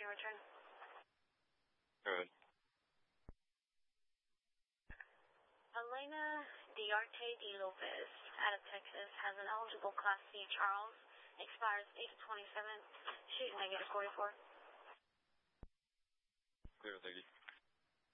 and return. Good. Elena Diarte de Lopez, out of Texas, has an eligible Class C Charles. Expires 8/27. Shoot -44. Clear, thank you.